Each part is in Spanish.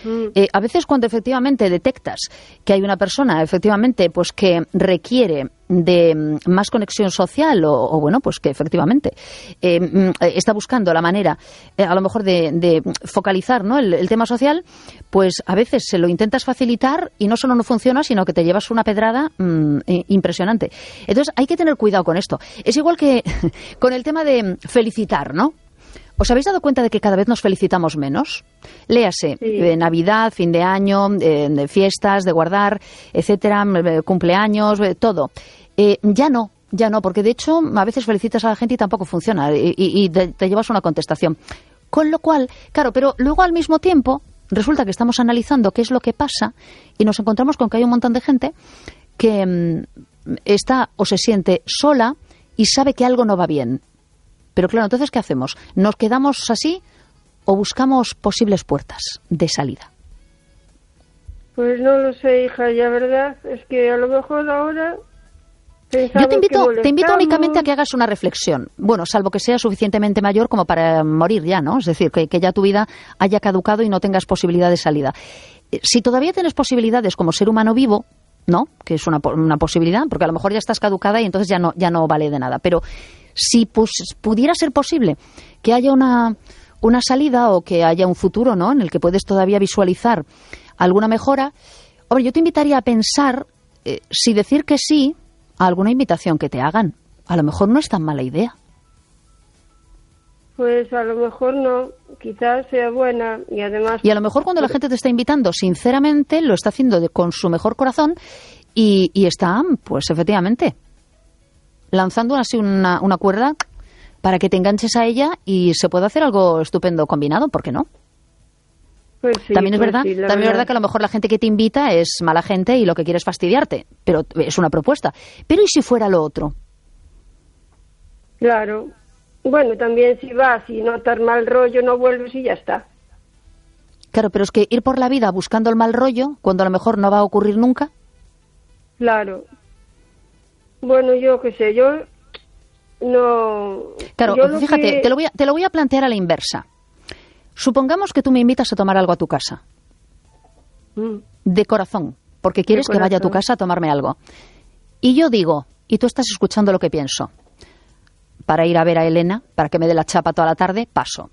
A veces cuando efectivamente detectas que hay una persona efectivamente pues que requiere de más conexión social o bueno, pues que efectivamente está buscando la manera a lo mejor de focalizar, ¿no?, el tema social, pues a veces se lo intentas facilitar y no solo no funciona, sino que te llevas una pedrada impresionante. Entonces hay que tener cuidado con esto. Es igual que con el tema de felicitar, ¿no? ¿Os habéis dado cuenta de que cada vez nos felicitamos menos? Léase, Navidad, fin de año, de fiestas, de guardar, etcétera, cumpleaños, todo. Ya no, porque de hecho a veces felicitas a la gente y tampoco funciona y te llevas una contestación. Con lo cual, claro, pero luego al mismo tiempo resulta que estamos analizando qué es lo que pasa y nos encontramos con que hay un montón de gente que está o se siente sola y sabe que algo no va bien. Pero claro, entonces, ¿qué hacemos? ¿Nos quedamos así o buscamos posibles puertas de salida? Pues no lo sé, hija, ya verdad, es que a lo mejor ahora... Yo te invito únicamente a que hagas una reflexión. Bueno, salvo que seas suficientemente mayor como para morir ya, ¿no? Es decir, que ya tu vida haya caducado y no tengas posibilidad de salida. Si todavía tienes posibilidades como ser humano vivo, ¿no?, que es una posibilidad, porque a lo mejor ya estás caducada y entonces ya no vale de nada. Pero si pudiera ser posible que haya una salida o que haya un futuro, ¿no?, en el que puedes todavía visualizar alguna mejora, hombre, yo te invitaría a pensar si decir que sí a alguna invitación que te hagan. A lo mejor no es tan mala idea. Pues a lo mejor no, quizás sea buena y además... Y a lo mejor cuando la gente te está invitando, sinceramente, lo está haciendo con su mejor corazón y está, pues efectivamente, lanzando así una cuerda para que te enganches a ella y se pueda hacer algo estupendo combinado, ¿por qué no? Pues sí, también es pues verdad, sí, también es verdad que a lo mejor la gente que te invita es mala gente y lo que quiere es fastidiarte, pero es una propuesta. Pero ¿y si fuera lo otro? Claro. Bueno, también si vas y notas mal rollo, no vuelves y ya está. Claro, pero es que ir por la vida buscando el mal rollo, cuando a lo mejor no va a ocurrir nunca. Claro. Bueno, yo qué sé, yo no... Claro, yo fíjate, te lo voy a plantear a la inversa. Supongamos que tú me invitas a tomar algo a tu casa. De corazón, porque quieres que vaya a tu casa a tomarme algo. Y yo digo, y tú estás escuchando lo que pienso, para ir a ver a Elena, para que me dé la chapa toda la tarde, paso.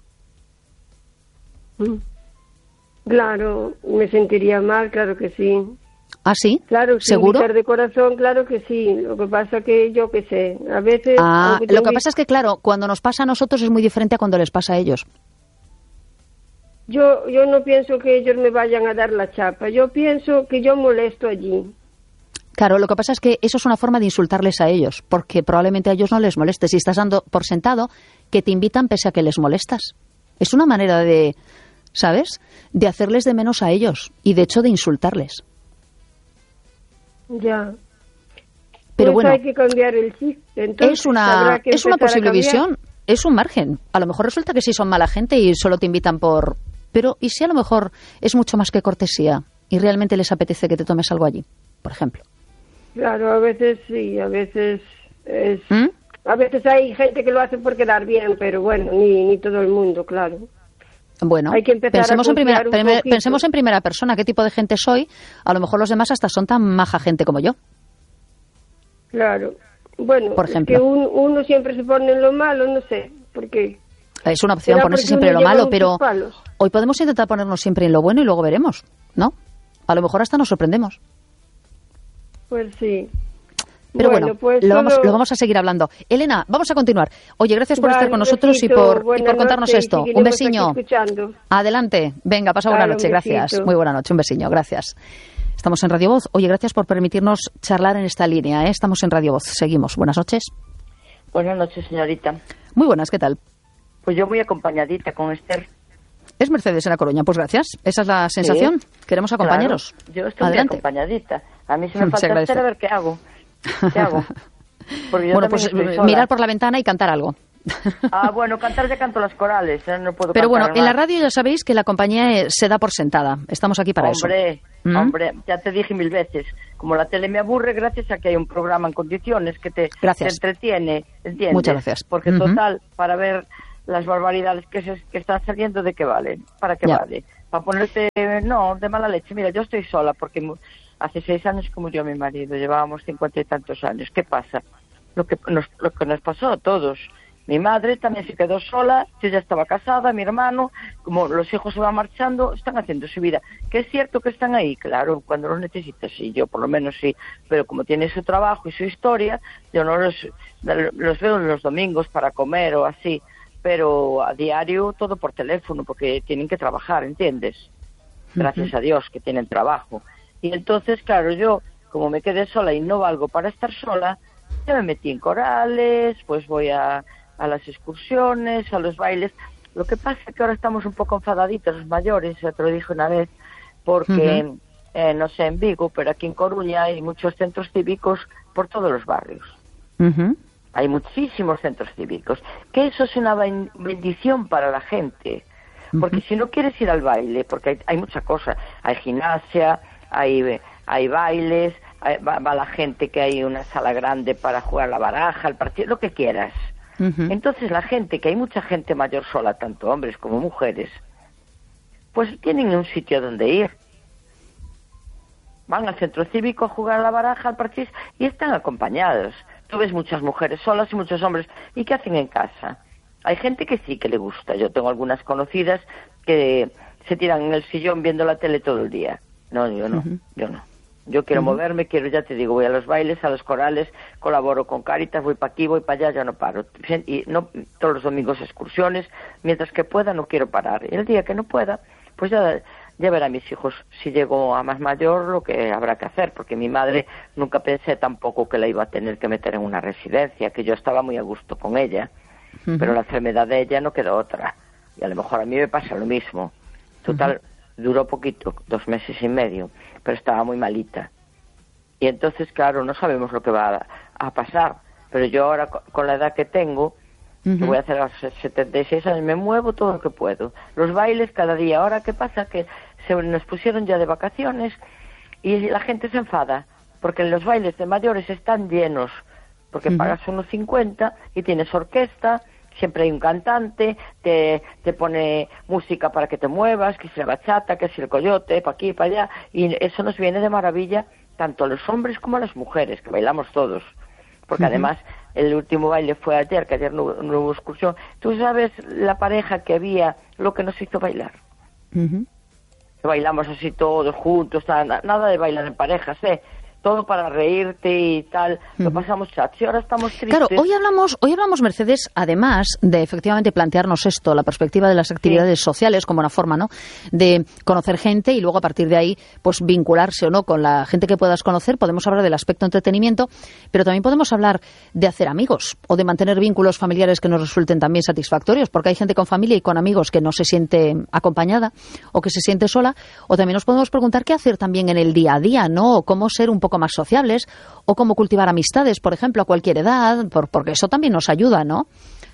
Claro, me sentiría mal, claro que sí. ¿Ah, sí? Claro, ¿seguro? Invitar de corazón, claro que sí. Lo que pasa que yo qué sé, a veces... lo que pasa es que, claro, cuando nos pasa a nosotros es muy diferente a cuando les pasa a ellos. Yo no pienso que ellos me vayan a dar la chapa. Yo pienso que yo molesto allí. Claro, lo que pasa es que eso es una forma de insultarles a ellos, porque probablemente a ellos no les molestes y estás dando por sentado que te invitan pese a que les molestas. Es una manera de, ¿sabes?, de hacerles de menos a ellos y, de hecho, de insultarles. Ya. Pero pues bueno, hay que cambiar el chip. Entonces, es una posible visión, es un margen. A lo mejor resulta que sí son mala gente y solo te invitan por... Pero, ¿y si a lo mejor es mucho más que cortesía y realmente les apetece que te tomes algo allí, por ejemplo? Claro, a veces sí, a veces es... A veces hay gente que lo hace por quedar bien, pero bueno, ni todo el mundo, claro. Bueno, hay que pensemos en primera persona, qué tipo de gente soy. A lo mejor los demás hasta son tan maja gente como yo. Claro. Bueno, por ejemplo. Es que uno siempre se pone en lo malo, no sé, porque... Es una opción ponerse siempre en lo malo, pero hoy podemos intentar ponernos siempre en lo bueno y luego veremos, ¿no? A lo mejor hasta nos sorprendemos. Pues sí. Pero bueno, pues lo vamos a seguir hablando. Elena, vamos a continuar. Oye, gracias por estar con nosotros y por contarnos esto. Un besiño. Adelante. Venga, pasa buena noche. Gracias. Muy buena noche. Un besiño. Gracias. Estamos en Radio Voz. Oye, gracias por permitirnos charlar en esta línea, ¿eh? Estamos en Radio Voz. Seguimos. Buenas noches. Buenas noches, señorita. Muy buenas. ¿Qué tal? Pues yo muy acompañadita con Esther. Es Mercedes en La Coruña, pues gracias. Esa es la sensación. Sí. Queremos acompañeros. Claro, yo estoy muy acompañadita. A mí se me falta Esther, a ver qué hago. ¿Qué hago? Bueno, pues mirar por la ventana y cantar algo. Ah, bueno, cantar ya canto las corales, no puedo Pero bueno, más. En la radio ya sabéis que la compañía se da por sentada. Estamos aquí para eso. Hombre, ya te dije 1000 veces. Como la tele me aburre, gracias a que hay un programa en condiciones que te entretiene, ¿entiendes? Muchas gracias. Porque total, para ver las barbaridades que están saliendo, ¿de qué vale? ¿Para qué vale? para ponerte, no, de mala leche. Mira, yo estoy sola porque hace 6 años que murió mi marido, llevábamos 50 y tantos años. ¿Qué pasa? Lo que nos pasó a todos. Mi madre también se quedó sola, yo ya estaba casada, mi hermano, como los hijos se van marchando, están haciendo su vida. Que es cierto que están ahí, claro, cuando los necesitas, sí, yo por lo menos sí, pero como tiene su trabajo y su historia, yo no los veo los domingos para comer o así, pero a diario todo por teléfono, porque tienen que trabajar, ¿entiendes? Gracias a Dios que tienen trabajo. Y entonces, claro, yo, como me quedé sola y no valgo para estar sola, ya me metí en corales, pues voy a las excursiones, a los bailes. Lo que pasa es que ahora estamos un poco enfadaditos los mayores, ya te lo dije una vez, porque, no sé, en Vigo, pero aquí en Coruña hay muchos centros cívicos por todos los barrios. Hay muchísimos centros cívicos, que eso es una bendición para la gente, porque si no quieres ir al baile, porque hay mucha cosa, hay gimnasia, hay bailes, va la gente que hay una sala grande para jugar la baraja, el partido, lo que quieras. Entonces la gente, que hay mucha gente mayor sola, tanto hombres como mujeres, pues tienen un sitio donde ir. Van al centro cívico a jugar a la baraja, al parchís, y están acompañados. Tú ves muchas mujeres solas y muchos hombres. ¿Y qué hacen en casa? Hay gente que sí que le gusta. Yo tengo algunas conocidas que se tiran en el sillón viendo la tele todo el día. No, yo no, yo no. Yo quiero moverme, ya te digo, voy a los bailes, a los corales, colaboro con Cáritas, voy para aquí, voy para allá, ya no paro. Y no todos los domingos excursiones, mientras que pueda no quiero parar. Y el día que no pueda, pues ya verá a mis hijos, si llego a más mayor, lo que habrá que hacer, porque mi madre nunca pensé tampoco que la iba a tener que meter en una residencia, que yo estaba muy a gusto con ella, pero la enfermedad de ella no quedó otra. Y a lo mejor a mí me pasa lo mismo. Total, duró poquito, 2 meses y medio, pero estaba muy malita. Y entonces, claro, no sabemos lo que va a pasar. Pero yo ahora, con la edad que tengo, que voy a hacer a los 76 años, me muevo todo lo que puedo. Los bailes cada día. Ahora, ¿qué pasa? Que nos pusieron ya de vacaciones y la gente se enfada, porque los bailes de mayores están llenos, porque pagas unos 50 y tienes orquesta, siempre hay un cantante, te pone música para que te muevas, que si la bachata, que si el coyote, para aquí, para allá, y eso nos viene de maravilla, tanto a los hombres como a las mujeres, que bailamos todos, porque además el último baile fue ayer, que ayer no hubo excursión. Tú sabes la pareja que había, lo que nos hizo bailar. Bailamos así todos juntos, nada de bailar en parejas, todo para reírte y tal. Lo pasamos chachi, ahora estamos tristes. Claro, hoy hablamos, Mercedes, además de efectivamente plantearnos esto, la perspectiva de las actividades sociales como una forma, ¿no?, de conocer gente y luego a partir de ahí pues vincularse o no con la gente que puedas conocer. Podemos hablar del aspecto entretenimiento, pero también podemos hablar de hacer amigos o de mantener vínculos familiares que nos resulten también satisfactorios, porque hay gente con familia y con amigos que no se siente acompañada o que se siente sola. O también nos podemos preguntar qué hacer también en el día a día, ¿no?, o cómo ser un poco más sociables, o cómo cultivar amistades, por ejemplo, a cualquier edad, porque eso también nos ayuda, ¿no?,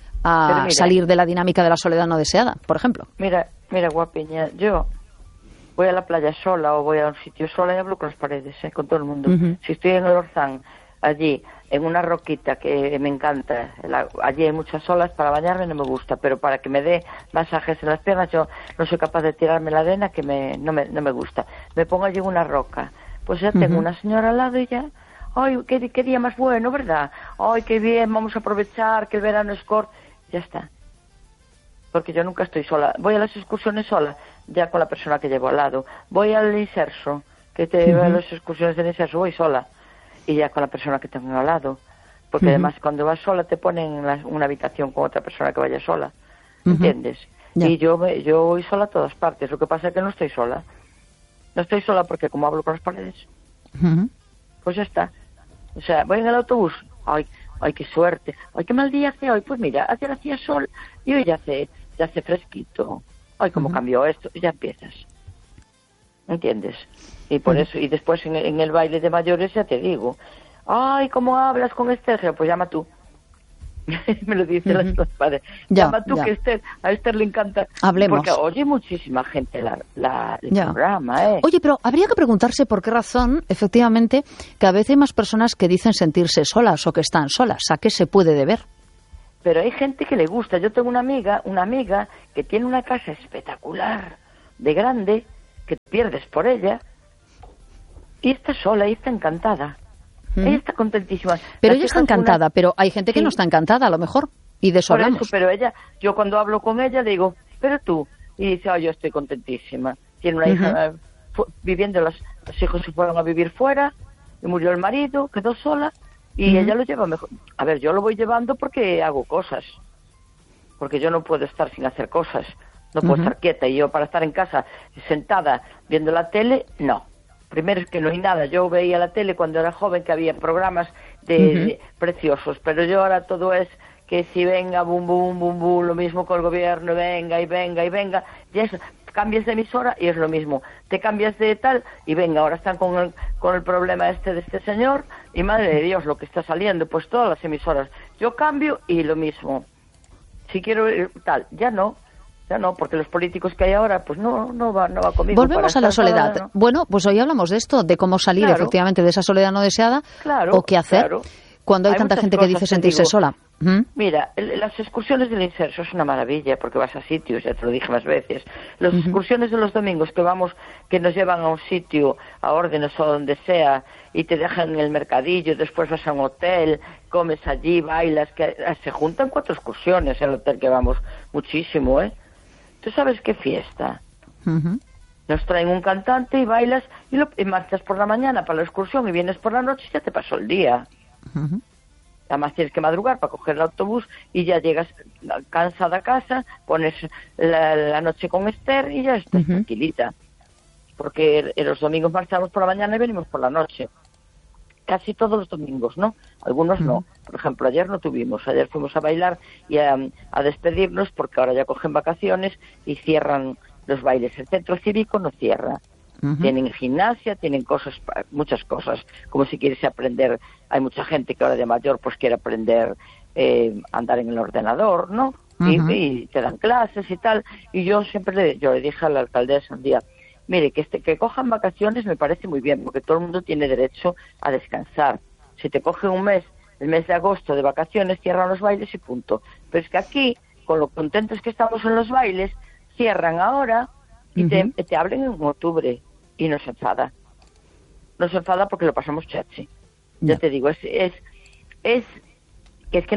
a salir de la dinámica de la soledad no deseada, por ejemplo. Mira, guapiña, yo voy a la playa sola o voy a un sitio sola y hablo con las paredes, con todo el mundo. Si estoy en el Orzán, allí, en una roquita que me encanta, allí hay muchas olas, para bañarme no me gusta, pero para que me dé masajes en las piernas, yo no soy capaz de tirarme la arena, que no me gusta. Me pongo allí en una roca, pues ya tengo una señora al lado y ya, ay, qué día más bueno, ¿verdad? Ay, qué bien, vamos a aprovechar que el verano es corto. Ya está. Porque yo nunca estoy sola. Voy a las excursiones sola, ya con la persona que llevo al lado. Voy al inserso, que te veo a las excursiones del inserso, voy sola. Y ya con la persona que tengo al lado. Porque además cuando vas sola te ponen una habitación con otra persona que vaya sola. ¿Entiendes? Y yo voy sola a todas partes. Lo que pasa es que no estoy sola. No estoy sola porque como hablo con las paredes, pues ya está. O sea, voy en el autobús, ay, qué suerte, ay, qué mal día hace hoy, pues mira, ayer hacía sol y hoy ya hace fresquito, ay, cómo cambió esto, y ya empiezas, ¿entiendes? Y por eso, y después en el baile de mayores ya te digo, ay, ¿cómo hablas con Esther? Pues llama tú. Me lo dicen los padres. Llama tú, que a Esther le encanta. Hablemos. Porque oye muchísima gente el programa, Oye, pero habría que preguntarse por qué razón, efectivamente, cada vez hay más personas que dicen sentirse solas o que están solas. ¿A qué se puede deber? Pero hay gente que le gusta. Yo tengo una amiga que tiene una casa espectacular, de grande, que te pierdes por ella, y está sola y está encantada. Ella está contentísima. Pero ella está encantada, pero hay gente que no está encantada, a lo mejor, y de eso por hablamos. eso, pero ella, yo cuando hablo con ella le digo, pero tú, y dice, yo estoy contentísima. Tiene una hija viviendo, los hijos se fueron a vivir fuera, y murió el marido, quedó sola, y ella lo lleva mejor. A ver, yo lo voy llevando porque hago cosas, porque yo no puedo estar sin hacer cosas, no puedo estar quieta, y yo para estar en casa sentada viendo la tele, no. Primero es que no hay nada. Yo veía la tele cuando era joven, que había programas de preciosos, pero yo ahora todo es que si venga, bum, bum, bum, bum, lo mismo con el gobierno, venga y venga y venga, y eso, cambias de emisora y es lo mismo, te cambias de tal y venga, ahora están con el problema de este señor, y madre de Dios, lo que está saliendo, pues todas las emisoras, yo cambio y lo mismo, si quiero tal, ya no, porque los políticos que hay ahora, pues no va conmigo. Volvemos a la soledad. ¿No? Bueno, pues hoy hablamos de esto, de cómo salir efectivamente de esa soledad no deseada, o qué hacer cuando hay tanta gente que dice sentirse sola. Mira, las excursiones del Inserso es una maravilla, porque vas a sitios, ya te lo dije más veces. Las excursiones de los domingos que nos llevan a un sitio, a Órdenes o donde sea, y te dejan en el mercadillo, después vas a un hotel, comes allí, bailas, que se juntan 4 excursiones en el hotel que vamos muchísimo, ¿Tú sabes qué fiesta? Nos traen un cantante y bailas y marchas por la mañana para la excursión y vienes por la noche y ya te pasó el día. Además tienes que madrugar para coger el autobús y ya llegas cansada a casa, pones la noche con Esther y ya estás tranquilita. Porque los domingos marchamos por la mañana y venimos por la noche. Casi todos los domingos, ¿no? Algunos no. Por ejemplo, ayer no tuvimos. Ayer fuimos a bailar y a despedirnos porque ahora ya cogen vacaciones y cierran los bailes. El centro cívico no cierra. Tienen gimnasia, tienen muchas cosas. Como si quieres aprender, hay mucha gente que ahora de mayor pues quiere aprender a andar en el ordenador, ¿no? Y te dan clases y tal. Y yo siempre le dije a la alcaldesa un día, mire, que cojan vacaciones me parece muy bien, porque todo el mundo tiene derecho a descansar. Si te cogen un mes, el mes de agosto de vacaciones, cierran los bailes y punto. Pero es que aquí, con lo contentos que estamos en los bailes, cierran ahora y te abren en octubre y nos enfada. Nos enfada porque lo pasamos chachi. Ya te digo, es que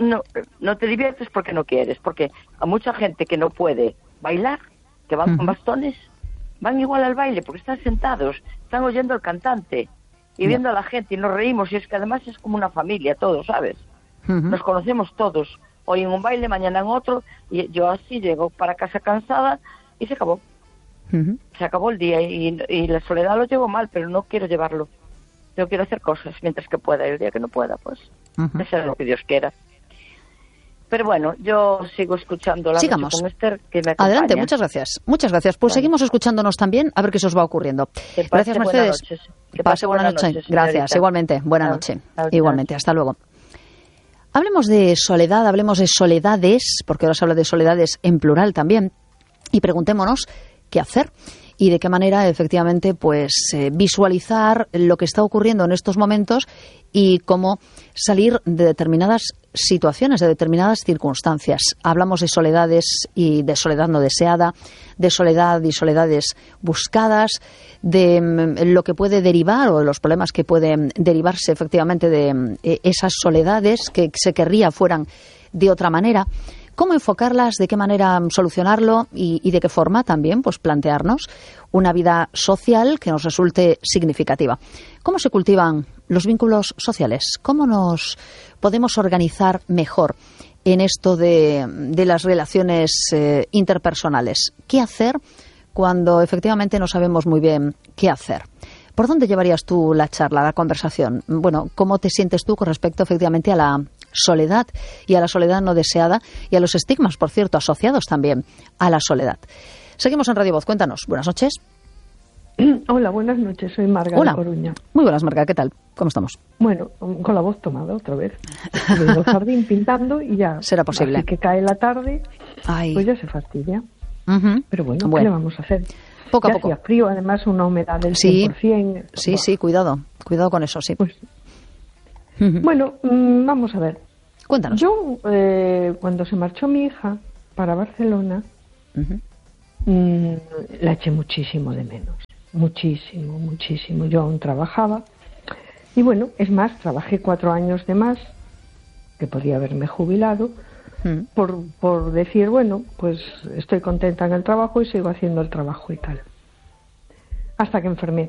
no te diviertes porque no quieres, porque a mucha gente que no puede bailar, que van con bastones, van igual al baile porque están sentados, están oyendo al cantante y viendo a la gente y nos reímos, y es que además es como una familia todos, ¿sabes? Nos conocemos todos, hoy en un baile, mañana en otro, y yo así llego para casa cansada y se acabó. Se acabó el día y la soledad lo llevo mal, pero no quiero llevarlo. Yo quiero hacer cosas mientras que pueda, y el día que no pueda, pues eso es lo que Dios quiera. Pero bueno, yo sigo escuchando la Sigamos. Noche con Esther, que me acompaña. Adelante, muchas gracias. Muchas gracias. Pues seguimos escuchándonos también, a ver qué se os va ocurriendo. Gracias, Mercedes. Que pase buena noche. Gracias, Señorita. igualmente. Buena noche. Igualmente, hasta luego. Hablemos de soledad, hablemos de soledades, porque ahora se habla de soledades en plural también, y preguntémonos qué hacer y de qué manera efectivamente pues visualizar lo que está ocurriendo en estos momentos y cómo salir de determinadas situaciones, de determinadas circunstancias. Hablamos de soledades y de soledad no deseada, de soledad y soledades buscadas, de lo que puede derivar o de los problemas que pueden derivarse efectivamente de esas soledades que se querría fueran de otra manera. ¿Cómo enfocarlas? ¿De qué manera solucionarlo? Y de qué forma también pues plantearnos una vida social que nos resulte significativa. ¿Cómo se cultivan los vínculos sociales? ¿Cómo nos podemos organizar mejor en esto de las relaciones interpersonales? ¿Qué hacer cuando efectivamente no sabemos muy bien qué hacer? ¿Por dónde llevarías tú la charla, la conversación? Bueno, ¿cómo te sientes tú con respecto efectivamente a la soledad y a la soledad no deseada y a los estigmas, por cierto, asociados también a la soledad? Seguimos en Radio Voz. Cuéntanos. Buenas noches. Hola, buenas noches. Soy Marga de Coruña. Muy buenas, Marga. ¿Qué tal? ¿Cómo estamos? Bueno, con la voz tomada otra vez. Estuve en el jardín pintando y ya. Será posible. Así que cae la tarde, pues ya se fastidia. Pero bueno, ¿qué le vamos a hacer? Poco a poco. Hacía frío, además una humedad del 100%. Sí, cuidado con eso, sí. Pues, bueno, vamos a ver. Cuéntanos. Yo, cuando se marchó mi hija para Barcelona, la eché muchísimo de menos. Muchísimo, muchísimo. Yo aún trabajaba. Y bueno, es más, trabajé 4 años de más, que podía haberme jubilado, por decir, bueno, pues estoy contenta en el trabajo y sigo haciendo el trabajo y tal. Hasta que enfermé.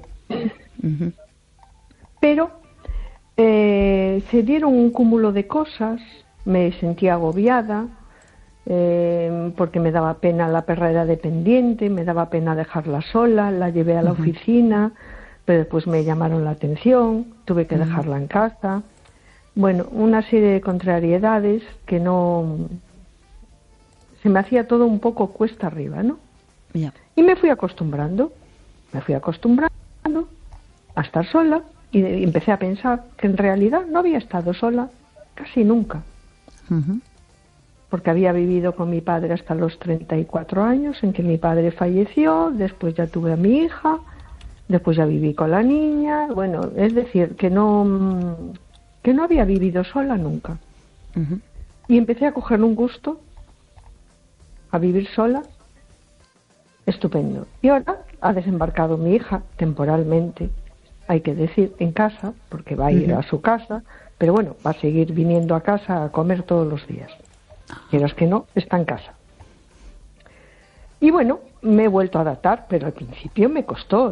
Pero se dieron un cúmulo de cosas, me sentía agobiada, porque me daba pena, la perra era dependiente, me daba pena dejarla sola, la llevé a la oficina, pero después me llamaron la atención, tuve que dejarla en casa. Bueno, una serie de contrariedades que no... Se me hacía todo un poco cuesta arriba, ¿no? Yeah. Y me fui acostumbrando a estar sola y empecé a pensar que en realidad no había estado sola casi nunca. Porque había vivido con mi padre hasta los 34 años, en que mi padre falleció, después ya tuve a mi hija, después ya viví con la niña, bueno, es decir, que no había vivido sola nunca. Y empecé a coger un gusto a vivir sola, estupendo. Y ahora ha desembarcado mi hija temporalmente, hay que decir, en casa, porque va a ir a su casa, pero bueno, va a seguir viniendo a casa a comer todos los días. Quieras que no, está en casa. Y bueno, me he vuelto a adaptar, pero al principio me costó,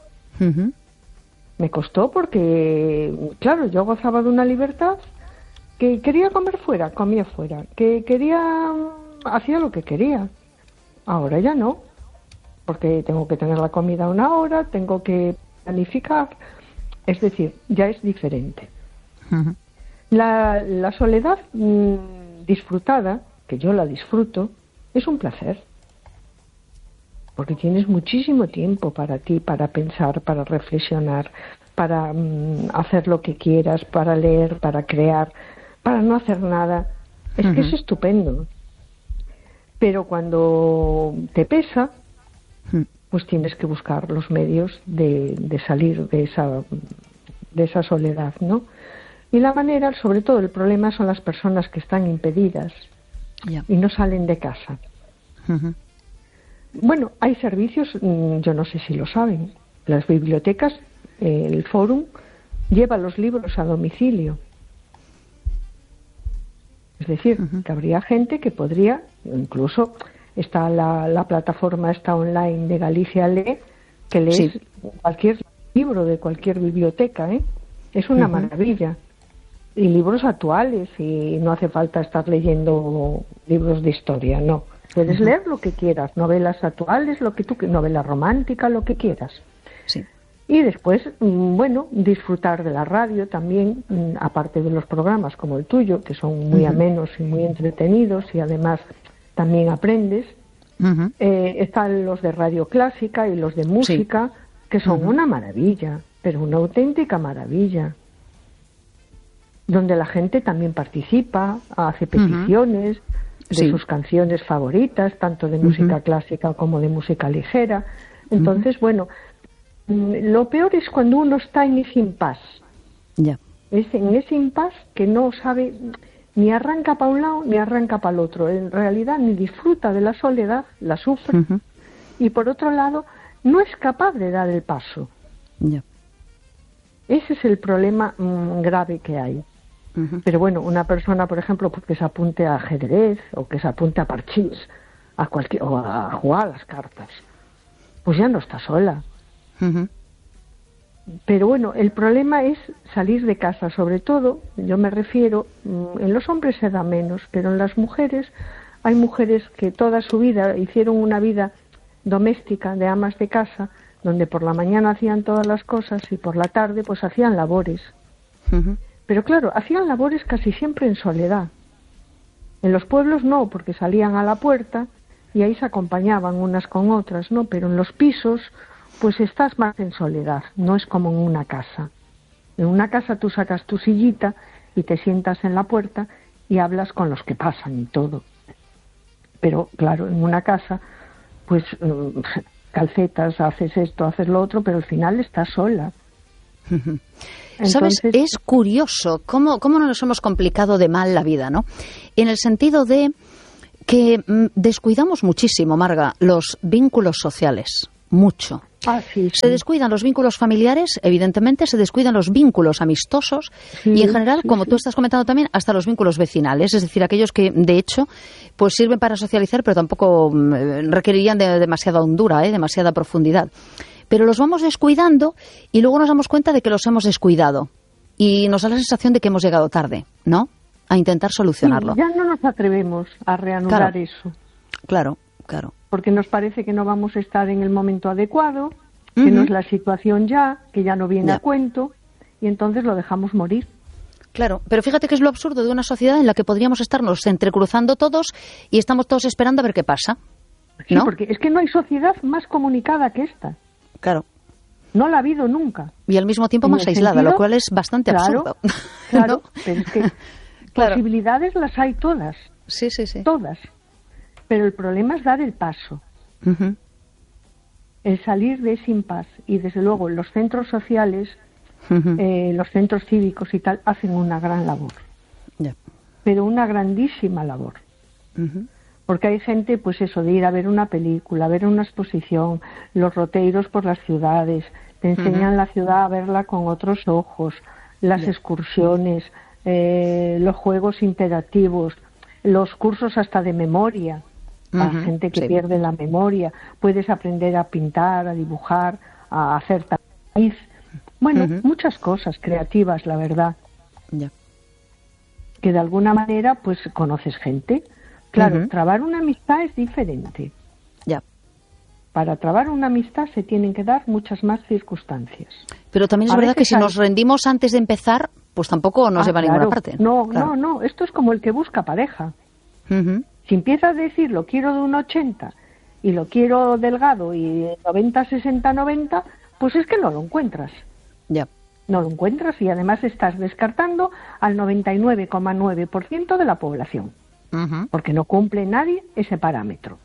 Me costó porque, claro, yo gozaba de una libertad, que quería comer fuera, comía fuera, que quería, hacía lo que quería. Ahora ya no, porque tengo que tener la comida a una hora, tengo que planificar, es decir, ya es diferente. La soledad disfrutada, que yo la disfruto, es un placer. Porque tienes muchísimo tiempo para ti, para pensar, para reflexionar, para hacer lo que quieras, para leer, para crear, para no hacer nada. Es que es estupendo. Pero cuando te pesa, pues tienes que buscar los medios de salir de esa soledad, ¿no? Y la manera, sobre todo el problema son las personas que están impedidas y no salen de casa. Bueno, hay servicios, yo no sé si lo saben, las bibliotecas, el Fórum lleva los libros a domicilio. Es decir, que habría gente que podría, incluso está la plataforma esta online de Galicia Lee, que lees cualquier libro de cualquier biblioteca, es una maravilla. Y libros actuales, y no hace falta estar leyendo libros de historia, no. Puedes leer lo que quieras, novelas actuales, novela romántica, lo que quieras. Sí. Y después, bueno, disfrutar de la radio también, aparte de los programas como el tuyo, que son muy amenos y muy entretenidos, y además también aprendes. Están los de radio clásica y los de música, que son una maravilla, pero una auténtica maravilla. Donde la gente también participa, hace peticiones de sus canciones favoritas, tanto de música clásica como de música ligera. Entonces, bueno, lo peor es cuando uno está en ese impasse. Es en ese impasse que no sabe, ni arranca para un lado ni arranca para el otro. En realidad ni disfruta de la soledad, la sufre, y por otro lado no es capaz de dar el paso. Ese es el problema grave que hay. Pero bueno, una persona, por ejemplo, pues que se apunte a ajedrez o que se apunte a parchís, o a jugar a las cartas, pues ya no está sola. Pero bueno, el problema es salir de casa, sobre todo, yo me refiero, en los hombres se da menos, pero en las mujeres, hay mujeres que toda su vida hicieron una vida doméstica de amas de casa, donde por la mañana hacían todas las cosas y por la tarde pues hacían labores. Pero claro, hacían labores casi siempre en soledad. En los pueblos no, porque salían a la puerta y ahí se acompañaban unas con otras, ¿no? Pero en los pisos, pues estás más en soledad, no es como en una casa. En una casa tú sacas tu sillita y te sientas en la puerta y hablas con los que pasan y todo. Pero claro, en una casa, pues calcetas, haces esto, haces lo otro, pero al final estás sola. Entonces, ¿sabes? Es curioso cómo nos hemos complicado de mal la vida, ¿no? En el sentido de que descuidamos muchísimo, Marga, los vínculos sociales. Mucho. Sí. Se descuidan los vínculos familiares, evidentemente, se descuidan los vínculos amistosos y en general, como tú estás comentando también, hasta los vínculos vecinales, es decir, aquellos que de hecho pues sirven para socializar, pero tampoco requerirían de demasiada hondura, demasiada profundidad. Pero los vamos descuidando y luego nos damos cuenta de que los hemos descuidado y nos da la sensación de que hemos llegado tarde, ¿no? A intentar solucionarlo. Sí, ya no nos atrevemos a reanudar eso. Claro. Porque nos parece que no vamos a estar en el momento adecuado, que no es la situación ya, que ya no viene a cuento, y entonces lo dejamos morir. Claro, pero fíjate que es lo absurdo de una sociedad en la que podríamos estarnos entrecruzando todos y estamos todos esperando a ver qué pasa, ¿no? Sí, porque es que no hay sociedad más comunicada que esta. Claro. No la ha habido nunca. Y al mismo tiempo más aislada, lo cual es bastante absurdo. Claro, ¿no? Pero es que posibilidades las hay todas. Sí. Todas. Pero el problema es dar el paso. El salir de ese impasse. Y desde luego los centros sociales, los centros cívicos y tal, hacen una gran labor. Pero una grandísima labor. Porque hay gente, pues eso, de ir a ver una película, a ver una exposición, los roteiros por las ciudades, te enseñan la ciudad a verla con otros ojos, las excursiones, los juegos interactivos, los cursos hasta de memoria. Para gente que pierde la memoria, puedes aprender a pintar, a dibujar, a hacer tapiz. Bueno, muchas cosas creativas, la verdad. Que de alguna manera, pues conoces gente. Claro, trabar una amistad es diferente. Para trabar una amistad se tienen que dar muchas más circunstancias. Pero también es verdad que si nos rendimos antes de empezar, pues tampoco nos lleva a ninguna parte. No, esto es como el que busca pareja. Si empieza a decir lo quiero de un 80 y lo quiero delgado y 90, 60, 90, pues es que no lo encuentras. No lo encuentras y además estás descartando al 99,9% de la población. Porque no cumple nadie ese parámetro.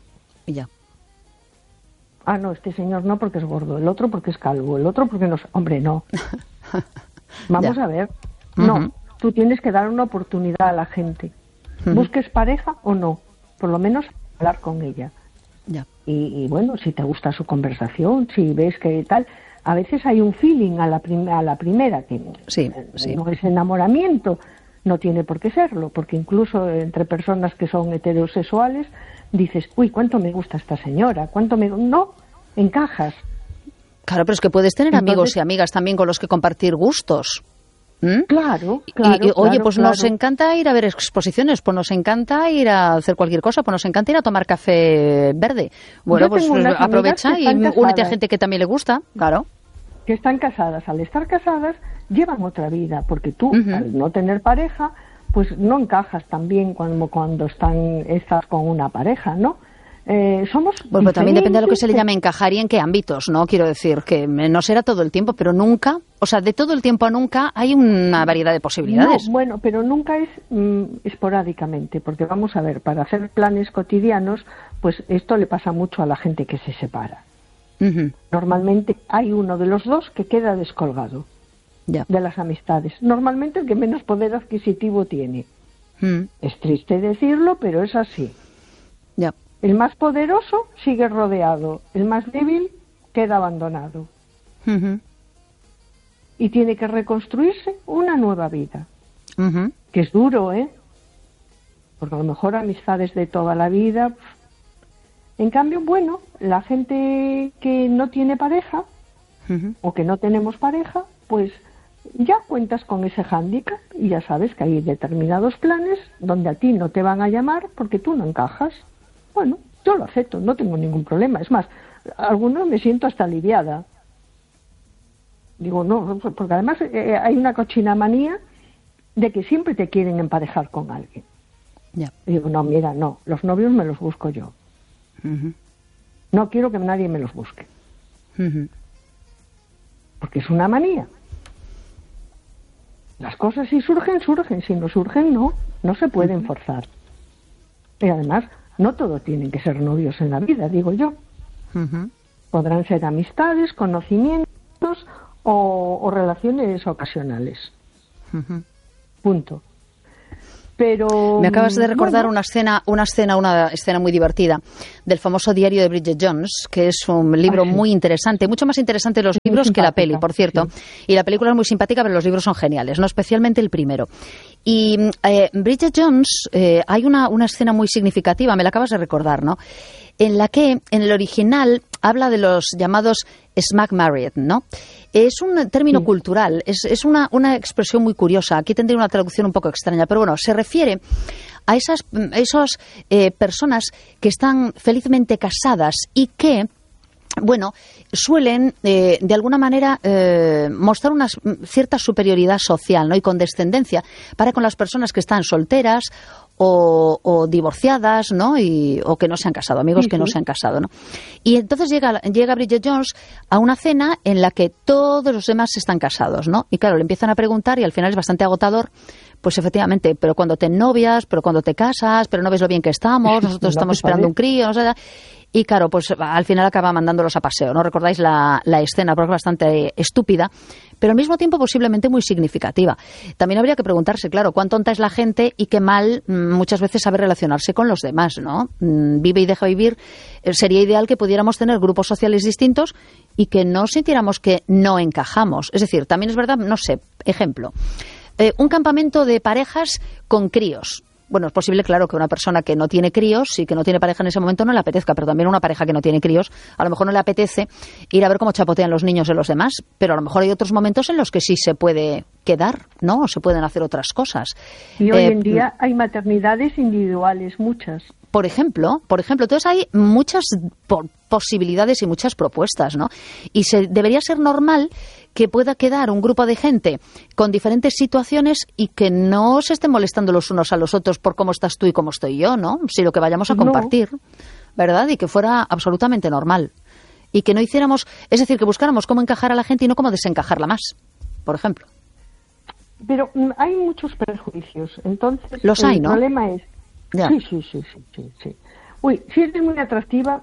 No, este señor no porque es gordo, el otro porque es calvo, el otro porque no... Hombre, no. Vamos a ver. No, tú tienes que dar una oportunidad a la gente. Busques pareja o no, por lo menos hablar con ella. Y bueno, si te gusta su conversación, si ves que tal, a veces hay un feeling a la primera, que no es enamoramiento, no tiene por qué serlo, porque incluso entre personas que son heterosexuales dices, uy, cuánto me gusta esta señora, no, encajas. Claro, pero es que puedes tener amigos y amigas también con los que compartir gustos. Claro. Oye, pues nos encanta ir a ver exposiciones, pues nos encanta ir a hacer cualquier cosa, pues nos encanta ir a tomar café verde. Bueno, pues aprovecha y únete a gente que también le gusta, claro. Que están casadas. Al estar casadas, llevan otra vida, porque tú, al no tener pareja, pues no encajas tan bien como cuando estás con una pareja, ¿no? Somos bueno, también depende de lo que se le llame encajar y en qué ámbitos, ¿no? Quiero decir que no será todo el tiempo, pero nunca, o sea, de todo el tiempo a nunca hay una variedad de posibilidades. No, bueno, pero nunca es esporádicamente, porque vamos a ver, para hacer planes cotidianos, pues esto le pasa mucho a la gente que se separa. Normalmente hay uno de los dos que queda descolgado de las amistades. Normalmente el que menos poder adquisitivo tiene. Es triste decirlo, pero es así. El más poderoso sigue rodeado, el más débil queda abandonado. Y tiene que reconstruirse una nueva vida. Que es duro, Porque a lo mejor amistades de toda la vida. En cambio, bueno, la gente que no tiene pareja o que no tenemos pareja, pues ya cuentas con ese hándicap y ya sabes que hay determinados planes donde a ti no te van a llamar porque tú no encajas. Bueno, yo lo acepto, no tengo ningún problema. Es más, algunos me siento hasta aliviada. Digo, no, porque además hay una cochina manía de que siempre te quieren emparejar con alguien. Y digo, no, mira, no, los novios me los busco yo. No quiero que nadie me los busque. Porque es una manía. Las cosas si surgen, surgen. Si no surgen, no se pueden forzar. Y además, no todo tienen que ser novios en la vida, digo yo. Podrán ser amistades, conocimientos o relaciones ocasionales. Punto. Pero me acabas de recordar una escena muy divertida del famoso diario de Bridget Jones, que es un libro muy interesante, mucho más interesante los libros que la peli, por cierto. Sí. Y la película es muy simpática, pero los libros son geniales, no especialmente el primero. Y Bridget Jones, hay una escena muy significativa, me la acabas de recordar, ¿no? En la que, en el original, habla de los llamados smack married, ¿no? Es un término cultural, es una expresión muy curiosa. Aquí tendría una traducción un poco extraña, pero bueno, se refiere a esas personas que están felizmente casadas y que, bueno, suelen de alguna manera mostrar una cierta superioridad social, ¿no? Y condescendencia para con las personas que están solteras o divorciadas, ¿no? O que no se han casado, amigos que no se han casado, ¿no? Y entonces llega Bridget Jones a una cena en la que todos los demás están casados, ¿no? Y claro, le empiezan a preguntar y al final es bastante agotador. Pues efectivamente, pero cuando te novias, pero cuando te casas, pero no ves lo bien que estamos, nosotros estamos esperando un crío, no sé. Y claro, pues al final acaba mandándolos a paseo, ¿no? ¿Recordáis la escena? Porque es bastante estúpida, pero al mismo tiempo posiblemente muy significativa. También habría que preguntarse, claro, cuán tonta es la gente y qué mal muchas veces sabe relacionarse con los demás, ¿no? Vive y deja vivir. Sería ideal que pudiéramos tener grupos sociales distintos y que no sintiéramos que no encajamos. Es decir, también es verdad, no sé, ejemplo, un campamento de parejas con críos. Bueno, es posible, claro, que una persona que no tiene críos y que no tiene pareja en ese momento no le apetezca, pero también una pareja que no tiene críos, a lo mejor no le apetece ir a ver cómo chapotean los niños de los demás, pero a lo mejor hay otros momentos en los que sí se puede quedar, ¿no? O se pueden hacer otras cosas. Y hoy en día hay maternidades individuales, muchas. Por ejemplo, entonces hay muchas posibilidades y muchas propuestas, ¿no? Y debería ser normal que pueda quedar un grupo de gente con diferentes situaciones y que no se estén molestando los unos a los otros por cómo estás tú y cómo estoy yo, ¿no? Sino que vayamos a compartir, ¿verdad? Y que fuera absolutamente normal. Y que no hiciéramos, es decir, que buscáramos cómo encajar a la gente y no cómo desencajarla más, por ejemplo. Pero hay muchos prejuicios, entonces los hay, ¿no? El problema es... Ya. Sí. Uy, si eres muy atractiva,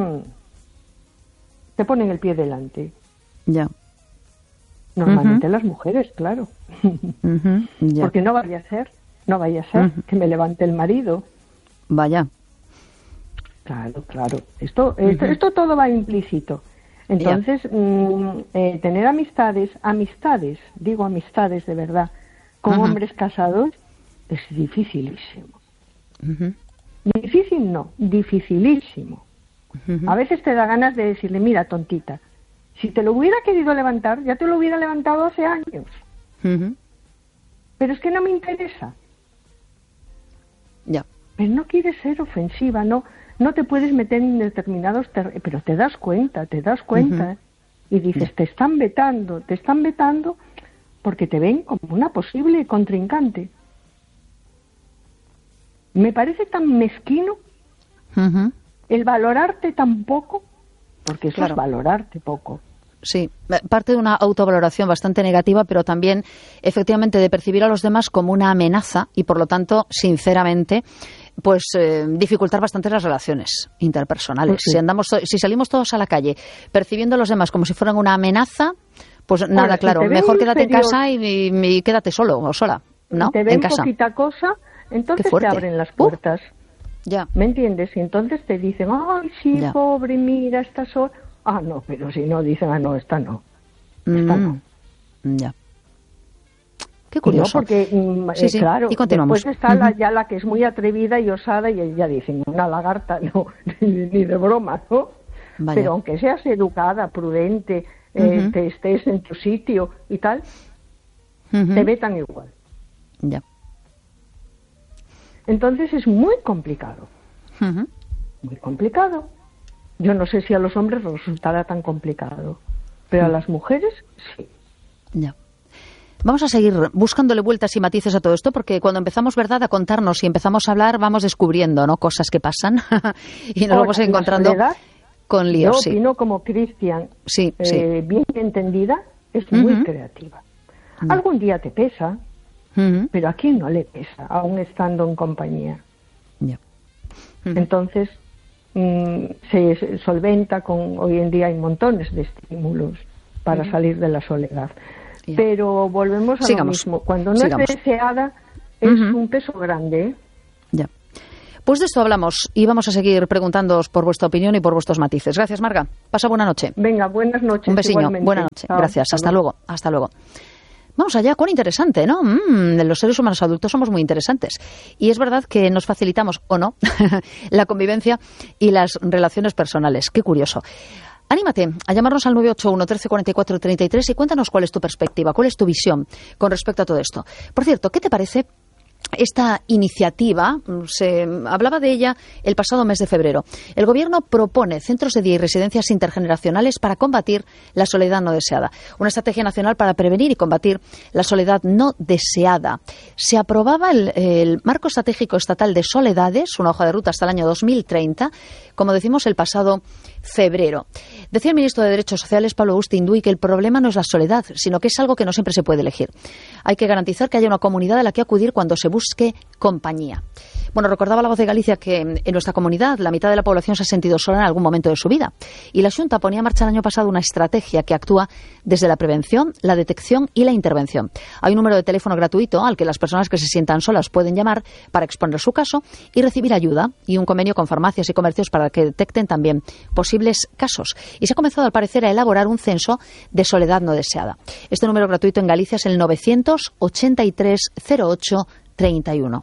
te ponen el pie delante. Ya. Normalmente las mujeres, claro. Porque no vaya a ser que me levante el marido. Vaya. Claro. Esto todo va implícito. Entonces, tener amistades de verdad, con hombres casados, es dificilísimo. Difícil no, dificilísimo. A veces te da ganas de decirle, mira, tontita, si te lo hubiera querido levantar, ya te lo hubiera levantado hace años. Pero es que no me interesa. Ya. Pero no quieres ser ofensiva, no te puedes meter en determinados pero te das cuenta. Y dices, te están vetando porque te ven como una posible contrincante. Me parece tan mezquino el valorarte tan poco, porque eso es valorarte poco. Sí, parte de una autovaloración bastante negativa, pero también, efectivamente, de percibir a los demás como una amenaza y, por lo tanto, sinceramente, pues dificultar bastante las relaciones interpersonales. Pues sí. Si salimos todos a la calle percibiendo a los demás como si fueran una amenaza, pues nada, claro, mejor quédate en casa y quédate solo o sola, ¿no? Te ven en casa. Poquita cosa, entonces te abren las puertas. Ya. ¿Me entiendes? Y entonces te dicen, ay, sí, ya. Pobre, mira, esta sola. Ah, no, pero si no, dicen, no, esta no. Esta no. Ya. Qué curioso. No, porque, sí. Claro, y continuamos. Después está la que es muy atrevida y osada y ya dicen, una lagarta, no, ni de broma, ¿no? Vaya. Pero aunque seas educada, prudente, te estés en tu sitio y tal, te vetan igual. Ya. Entonces es muy complicado. Muy complicado. Yo no sé si a los hombres resultará tan complicado, pero a las mujeres sí. Ya. Vamos a seguir buscándole vueltas y matices a todo esto, porque cuando empezamos, ¿verdad?, a contarnos y empezamos a hablar, vamos descubriendo, ¿no?, cosas que pasan y nos vamos encontrando con líos. Yo opino como Cristian, bien entendida, es muy creativa. Algún día te pesa, pero a quién no le pesa, aún estando en compañía. Entonces, se solventa hoy en día hay montones de estímulos para salir de la soledad. Pero volvemos a lo mismo. Cuando no es deseada, es un peso grande, ¿eh? Ya. Pues de esto hablamos y vamos a seguir preguntándoos por vuestra opinión y por vuestros matices. Gracias, Marga. Pasa buena noche. Venga, buenas noches. Un besiño. Igualmente. Buena noche. Chao. Gracias. Hasta luego. Hasta luego. Vamos allá, cuán interesante, ¿no? Los seres humanos adultos somos muy interesantes. Y es verdad que nos facilitamos, o no, la convivencia y las relaciones personales. Qué curioso. Anímate a llamarnos al 981 13 44 33 y cuéntanos cuál es tu perspectiva, cuál es tu visión con respecto a todo esto. Por cierto, ¿qué te parece esta iniciativa? Se hablaba de ella el pasado mes de febrero. El Gobierno propone centros de día y residencias intergeneracionales para combatir la soledad no deseada. Una estrategia nacional para prevenir y combatir la soledad no deseada. Se aprobaba el Marco Estratégico Estatal de Soledades, una hoja de ruta hasta el año 2030, como decimos, el pasado febrero. Decía el ministro de Derechos Sociales, Pablo Agustín-Duy, que el problema no es la soledad, sino que es algo que no siempre se puede elegir. Hay que garantizar que haya una comunidad a la que acudir cuando se busque compañía. Bueno, recordaba La Voz de Galicia que en nuestra comunidad la mitad de la población se ha sentido sola en algún momento de su vida. Y la Xunta ponía en marcha el año pasado una estrategia que actúa desde la prevención, la detección y la intervención. Hay un número de teléfono gratuito al que las personas que se sientan solas pueden llamar para exponer su caso y recibir ayuda, y un convenio con farmacias y comercios para que detecten también posibles casos. Y se ha comenzado, al parecer, a elaborar un censo de soledad no deseada. Este número gratuito en Galicia es el 983 08 31.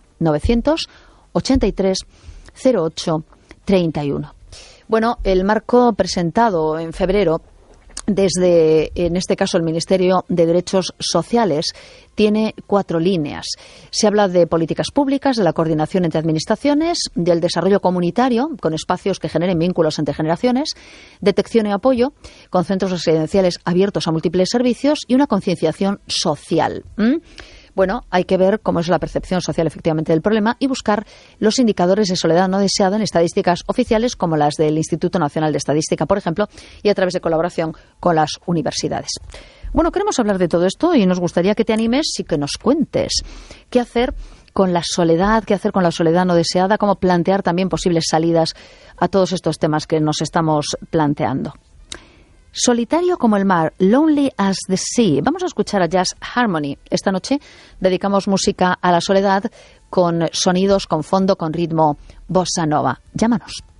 983 08 31. Bueno, el marco presentado en febrero desde, en este caso, el Ministerio de Derechos Sociales, tiene 4 líneas. Se habla de políticas públicas, de la coordinación entre administraciones, del desarrollo comunitario, con espacios que generen vínculos entre generaciones, detección y apoyo, con centros residenciales abiertos a múltiples servicios y una concienciación social. Bueno, hay que ver cómo es la percepción social efectivamente del problema y buscar los indicadores de soledad no deseada en estadísticas oficiales como las del Instituto Nacional de Estadística, por ejemplo, y a través de colaboración con las universidades. Bueno, queremos hablar de todo esto y nos gustaría que te animes y que nos cuentes qué hacer con la soledad, qué hacer con la soledad no deseada, cómo plantear también posibles salidas a todos estos temas que nos estamos planteando. Solitario como el mar, Lonely as the Sea. Vamos a escuchar a Jazz Harmony. Esta noche dedicamos música a la soledad con sonidos, con fondo, con ritmo bossa nova. Llámanos.